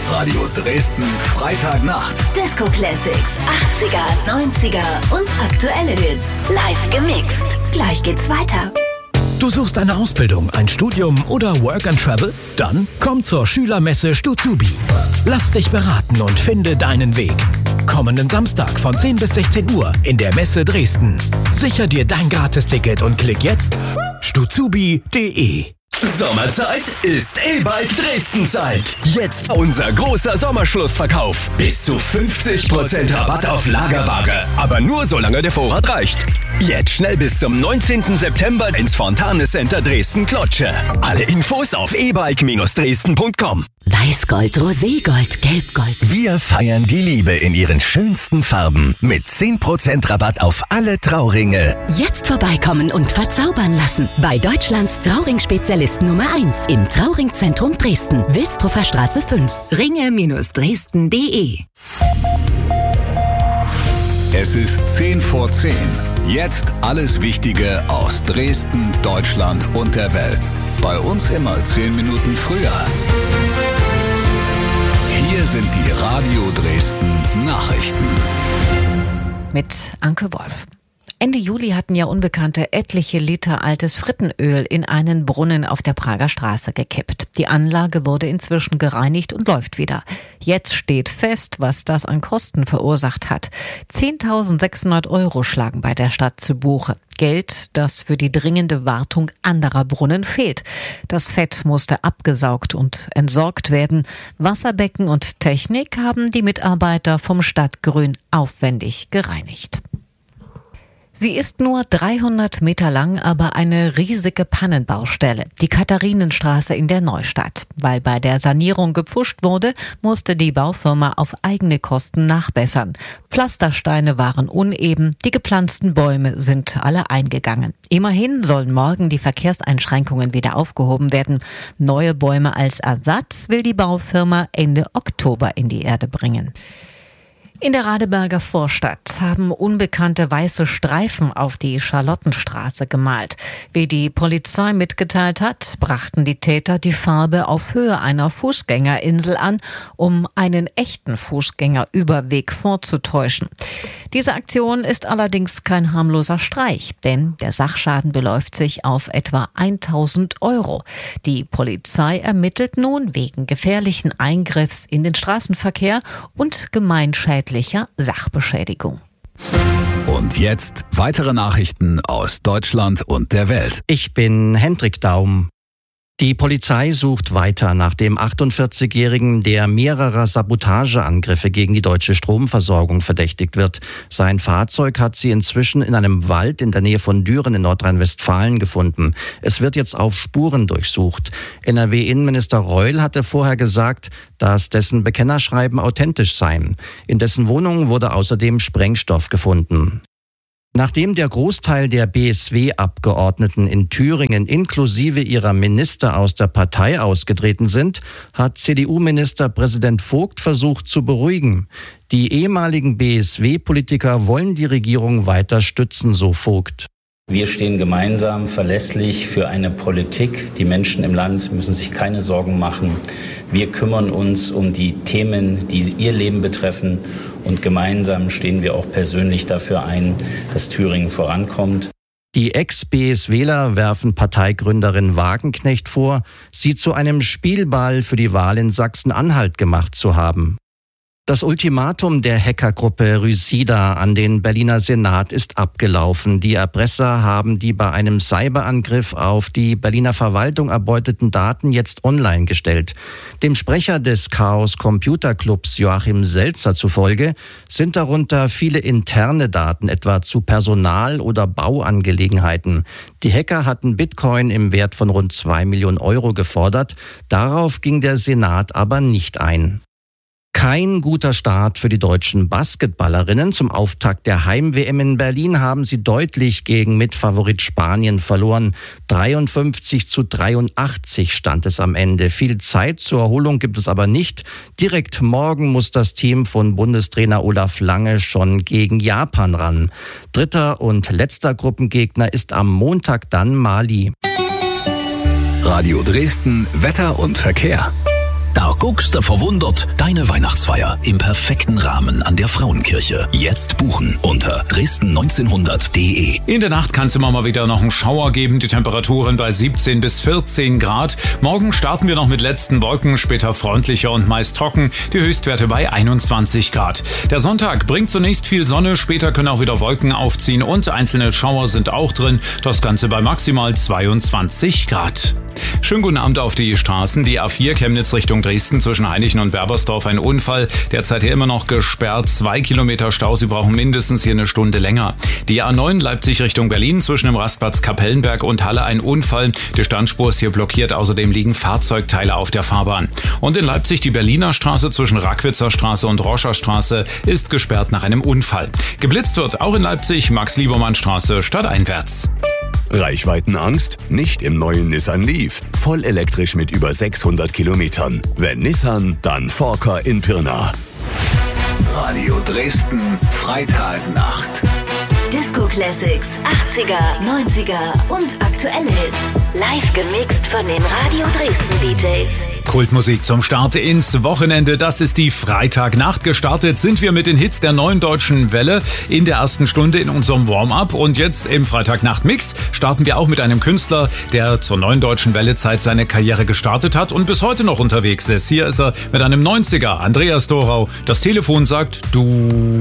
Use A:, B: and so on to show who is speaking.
A: Radio Dresden Freitagnacht.
B: Disco Classics, 80er, 90er und aktuelle Hits. Live gemixt. Gleich geht's weiter.
C: Du suchst eine Ausbildung, ein Studium oder Work and Travel? Dann komm zur Schülermesse Stuzubi. Lass dich beraten und finde deinen Weg. Kommenden Samstag von 10 bis 16 Uhr in der Messe Dresden. Sicher dir dein Gratisticket und klick jetzt stuzubi.de.
A: Sommerzeit ist E-Bike Dresden-Zeit. Jetzt unser großer Sommerschlussverkauf. Bis zu 50% Rabatt auf Lagerware. Aber nur solange der Vorrat reicht. Jetzt schnell bis zum 19. September ins Fontane Center Dresden-Klotsche. Alle Infos auf ebike-dresden.com.
B: Weißgold, Roségold, Gelbgold.
A: Wir feiern die Liebe in ihren schönsten Farben. Mit 10% Rabatt auf alle Trauringe.
B: Jetzt vorbeikommen und verzaubern lassen. Bei Deutschlands Trauring-Spezialist Nummer 1 im Trauringzentrum Dresden. Wilsdruffer Straße 5. Ringe-dresden.de.
A: Es ist 10 vor 10. Jetzt alles Wichtige aus Dresden, Deutschland und der Welt. Bei uns immer 10 Minuten früher. Hier sind die Radio Dresden Nachrichten.
D: Mit Anke Wolf. Ende Juli hatten ja Unbekannte etliche Liter altes Frittenöl in einen Brunnen auf der Prager Straße gekippt. Die Anlage wurde inzwischen gereinigt und läuft wieder. Jetzt steht fest, was das an Kosten verursacht hat. 10.600 € schlagen bei der Stadt zu Buche. Geld, das für die dringende Wartung anderer Brunnen fehlt. Das Fett musste abgesaugt und entsorgt werden. Wasserbecken und Technik haben die Mitarbeiter vom Stadtgrün aufwendig gereinigt. Sie ist nur 300 Meter lang, aber eine riesige Pannenbaustelle, die Katharinenstraße in der Neustadt. Weil bei der Sanierung gepfuscht wurde, musste die Baufirma auf eigene Kosten nachbessern. Pflastersteine waren uneben, die gepflanzten Bäume sind alle eingegangen. Immerhin sollen morgen die Verkehrseinschränkungen wieder aufgehoben werden. Neue Bäume als Ersatz will die Baufirma Ende Oktober in die Erde bringen. In der Radeberger Vorstadt haben Unbekannte weiße Streifen auf die Charlottenstraße gemalt. Wie die Polizei mitgeteilt hat, brachten die Täter die Farbe auf Höhe einer Fußgängerinsel an, um einen echten Fußgängerüberweg vorzutäuschen. Diese Aktion ist allerdings kein harmloser Streich, denn der Sachschaden beläuft sich auf etwa 1.000 €. Die Polizei ermittelt nun wegen gefährlichen Eingriffs in den Straßenverkehr und gemeinschädlicher Sachbeschädigung.
A: Und jetzt weitere Nachrichten aus Deutschland und der Welt.
E: Ich bin Hendrik Daum. Die Polizei sucht weiter nach dem 48-Jährigen, der mehrerer Sabotageangriffe gegen die deutsche Stromversorgung verdächtigt wird. Sein Fahrzeug hat sie inzwischen in einem Wald in der Nähe von Düren in Nordrhein-Westfalen gefunden. Es wird jetzt auf Spuren durchsucht. NRW-Innenminister Reul hatte vorher gesagt, dass dessen Bekennerschreiben authentisch seien. In dessen Wohnung wurde außerdem Sprengstoff gefunden. Nachdem der Großteil der BSW-Abgeordneten in Thüringen inklusive ihrer Minister aus der Partei ausgetreten sind, hat CDU-Ministerpräsident Vogt versucht zu beruhigen. Die ehemaligen BSW-Politiker wollen die Regierung weiter stützen, so Vogt.
F: Wir stehen gemeinsam verlässlich für eine Politik. Die Menschen im Land müssen sich keine Sorgen machen. Wir kümmern uns um die Themen, die ihr Leben betreffen. Und gemeinsam stehen wir auch persönlich dafür ein, dass Thüringen vorankommt.
E: Die Ex-BSWler werfen Parteigründerin Wagenknecht vor, sie zu einem Spielball für die Wahl in Sachsen-Anhalt gemacht zu haben. Das Ultimatum der Hackergruppe Rysida an den Berliner Senat ist abgelaufen. Die Erpresser haben die bei einem Cyberangriff auf die Berliner Verwaltung erbeuteten Daten jetzt online gestellt. Dem Sprecher des Chaos Computer Clubs Joachim Selzer zufolge sind darunter viele interne Daten, etwa zu Personal- oder Bauangelegenheiten. Die Hacker hatten Bitcoin im Wert von rund 2 Millionen € gefordert. Darauf ging der Senat aber nicht ein. Kein guter Start für die deutschen Basketballerinnen. Zum Auftakt der Heim-WM in Berlin haben sie deutlich gegen Mitfavorit Spanien verloren. 53-83 stand es am Ende. Viel Zeit zur Erholung gibt es aber nicht. Direkt morgen muss das Team von Bundestrainer Olaf Lange schon gegen Japan ran. Dritter und letzter Gruppengegner ist am Montag dann Mali.
A: Radio Dresden, Wetter und Verkehr.
G: Fuchs, der verwundert. Deine Weihnachtsfeier im perfekten Rahmen an der Frauenkirche. Jetzt buchen unter dresden1900.de.
H: In der Nacht kann es immer mal wieder noch einen Schauer geben. Die Temperaturen bei 17 bis 14 Grad. Morgen starten wir noch mit letzten Wolken, später freundlicher und meist trocken. Die Höchstwerte bei 21 Grad. Der Sonntag bringt zunächst viel Sonne, später können auch wieder Wolken aufziehen und einzelne Schauer sind auch drin. Das Ganze bei maximal 22 Grad. Schönen guten Abend auf die Straßen. Die A4 Chemnitz Richtung Dresden zwischen Heinichen und Berbersdorf ein Unfall. Derzeit hier immer noch gesperrt. 2 Kilometer Stau. Sie brauchen mindestens hier eine Stunde länger. Die A9 Leipzig Richtung Berlin zwischen dem Rastplatz Kapellenberg und Halle ein Unfall. Die Standspur ist hier blockiert. Außerdem liegen Fahrzeugteile auf der Fahrbahn. Und in Leipzig die Berliner Straße zwischen Rackwitzer Straße und Roscher Straße ist gesperrt nach einem Unfall. Geblitzt wird auch in Leipzig Max-Liebermann-Straße stadteinwärts.
I: Reichweitenangst? Nicht im neuen Nissan Leaf. Voll elektrisch mit über 600 Kilometern. Wenn Nissan, dann Forker in Pirna.
G: Radio Dresden, Freitagnacht.
J: Disco Classics, 80er, 90er und aktuelle Hits. Live gemixt von den Radio Dresden DJs.
H: Kultmusik zum Start ins Wochenende. Das ist die Freitagnacht. Gestartet sind wir mit den Hits der Neuen Deutschen Welle in der ersten Stunde in unserem Warm-up. Und jetzt im Freitagnacht-Mix starten wir auch mit einem Künstler, der zur Neuen Deutschen Welle-Zeit seine Karriere gestartet hat und bis heute noch unterwegs ist. Hier ist er mit einem 90er, Andreas Dorau. Das Telefon sagt, du...